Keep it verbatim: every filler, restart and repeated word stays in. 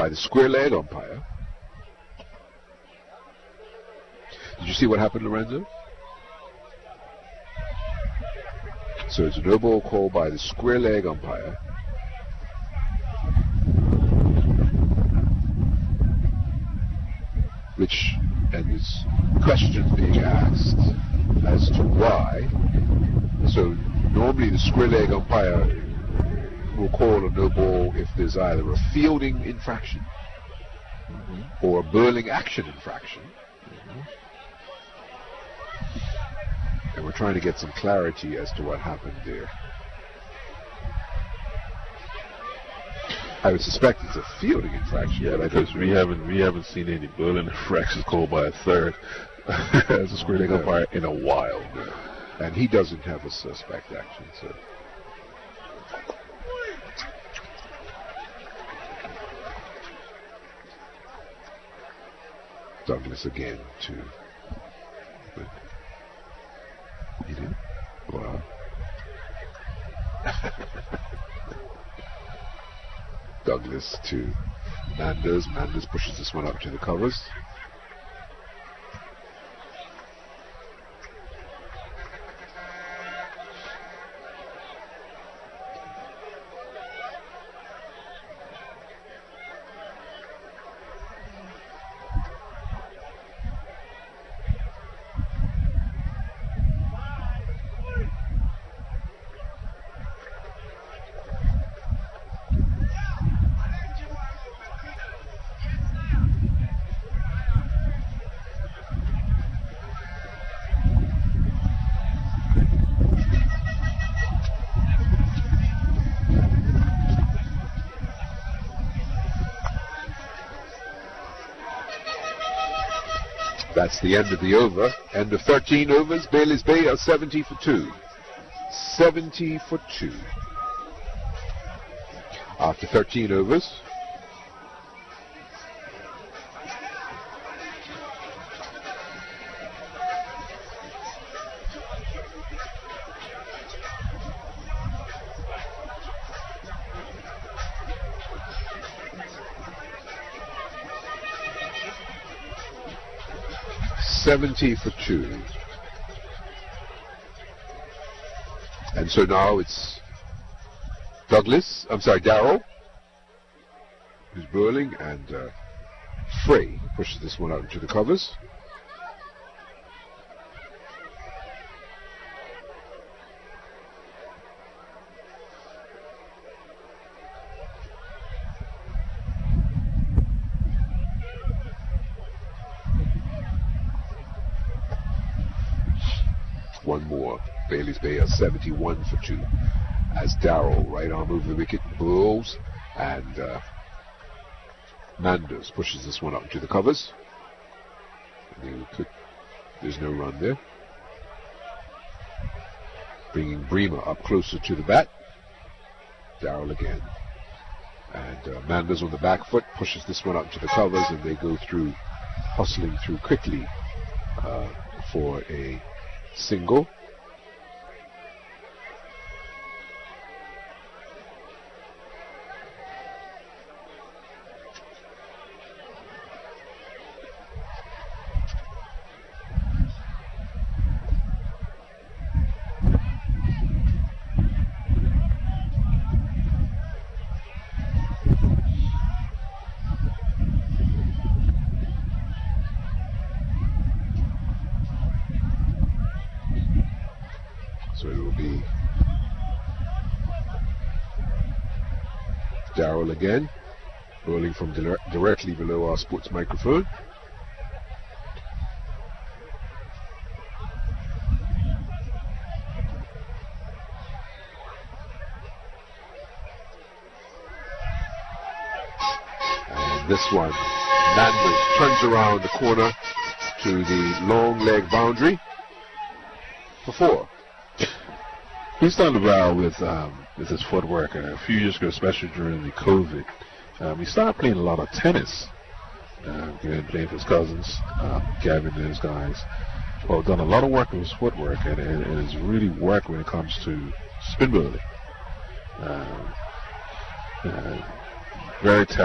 by the square leg umpire. Did you see what happened, Lorenzo? So it's a no ball call by the square leg umpire. Which, and there's questions being asked as to why. So normally the square leg umpire will call a no ball if there's either a fielding infraction mm-hmm. or a Burling action infraction. Mm-hmm. And we're trying to get some clarity as to what happened there. I would suspect it's a fielding infraction. Yeah, because we haven't we haven't seen any Burling infractions called by a third as a square leg no. umpire in a while. No. And he doesn't have a suspect action, so. Douglas again to. But he didn't. Wow. Douglas to Manders. Manders pushes this one up to the covers. That's the end of the over. End of thirteen overs. Bayliss Bay are seventy for two. seventy for two. After thirteen overs. seventy for two. And so now it's Douglas, I'm sorry, Darrell, who's Burling, and uh, Frey pushes this one out into the covers. One more. Bayliss Bay are seventy-one for two. As Darrell, right arm over the wicket, bowls, and uh, Manders pushes this one up into the covers. Could, there's no run there. Bringing Bremer up closer to the bat. Darrell again. And uh, Manders on the back foot pushes this one up to the covers, and they go through, hustling through quickly uh, for a single. So it will be Darrell again, rolling from dire directly below our sports microphone. And this one, Manders turns around the corner to the long leg boundary for four. He's done well with um, with his footwork, and a few years ago, especially during the COVID, um, he started playing a lot of tennis. Uh, playing for his cousins, uh, Gavin and his guys. Well, done a lot of work with his footwork, and it has really worked when it comes to spin bowling. Uh, uh, very talented.